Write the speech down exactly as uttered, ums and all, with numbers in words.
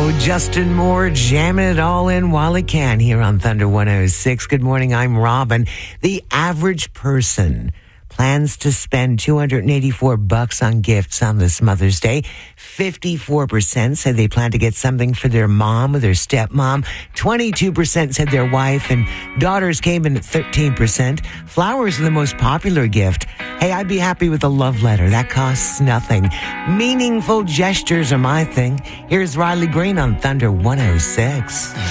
go. Justin Moore jamming it all in while he can here on Thunder one oh six. Good morning, I'm Robin. The average person plans to spend two hundred eighty-four bucks on gifts on this Mother's Day. fifty-four percent said they plan to get something for their mom or their stepmom. twenty-two percent said their wife, and daughters came in at thirteen percent. Flowers are the most popular gift. Hey, I'd be happy with a love letter. That costs nothing. Meaningful gestures are my thing. Here's Riley Green on Thunder one oh six.